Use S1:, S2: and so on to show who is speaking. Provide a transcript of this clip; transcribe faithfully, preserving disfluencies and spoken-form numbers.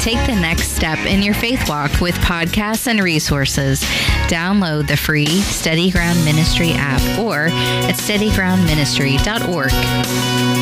S1: Take the next step in your faith walk with podcasts and resources. Download the free Steady Ground Ministry app or at steady ground ministry dot org.